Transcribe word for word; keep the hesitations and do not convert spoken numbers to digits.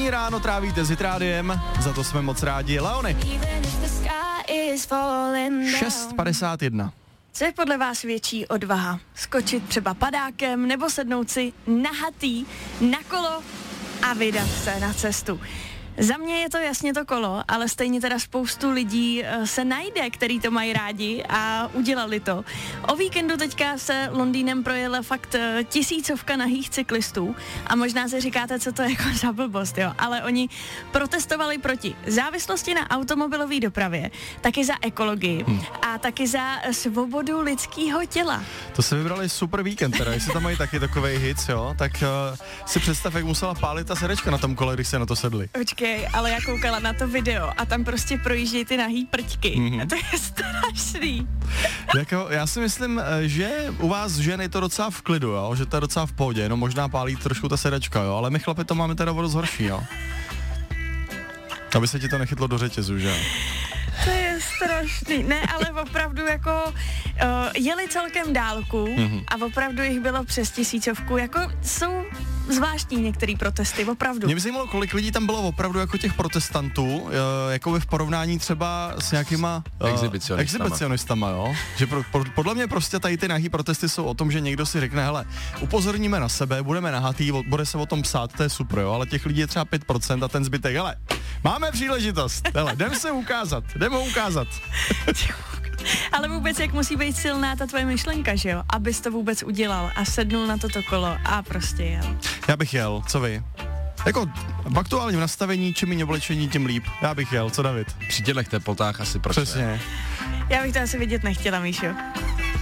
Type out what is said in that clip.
První ráno trávíte s Hitrádiem, za to jsme moc rádi. Leony. šest padesát jedna. Co je podle vás větší odvaha? Skočit třeba padákem nebo sednout si nahatý na kolo a vydat se na cestu? Za mě je to jasně to kolo, ale stejně teda spoustu lidí se najde, který to mají rádi a udělali to. O víkendu teďka se Londýnem projela fakt tisícovka nahých cyklistů a možná si říkáte, co to je jako za blbost, jo, ale oni protestovali proti závislosti na automobilové dopravě, taky za ekologii hmm. a taky za svobodu lidského těla. To se vybrali super víkend teda, jestli tam mají taky takovej hit, jo, tak uh, si představ, jak musela pálit ta sedečka na tom kole, když se na to sedli. Počkej, ale já koukala na to video a tam prostě projíždějí ty nahý prťky. Mm-hmm. A to je strašný. Jako, já si myslím, že u vás žen je to docela v klidu, jo? Že to je docela v pohodě, no možná pálí trošku ta sedačka, jo? Ale my chlapi to máme teda o dost horší, jo? Aby se ti to nechytlo do řetězu, že? To je strašný. Ne, ale opravdu jako uh, jeli celkem dálku mm-hmm. a opravdu jich bylo přes tisícovku. Jako jsou zvláštní některé protesty, opravdu. Mě by zajímalo, kolik lidí tam bylo opravdu jako těch protestantů, uh, jako v porovnání třeba s nějakýma uh, exhibicionistama. exhibicionistama, jo? Že pro, pro, podle mě prostě tady ty nahý protesty jsou o tom, že někdo si řekne, hele, upozorníme na sebe, budeme nahatý, bude se o tom psát, to je super, jo? Ale těch lidí je třeba pět procent a ten zbytek, hele, máme příležitost, hele, jdem se ukázat, jdem ho ukázat. Ale vůbec, jak musí být silná ta tvoje myšlenka, že jo? Abys to vůbec udělal a sednul na toto kolo a prostě jel. Já bych jel, co vy? Jako v aktuálním nastavení, čím méně oblečení, tím líp. Já bych jel, co David? Při těchto teplotách asi proč Přesně. Já bych to asi vidět nechtěla, Míšo.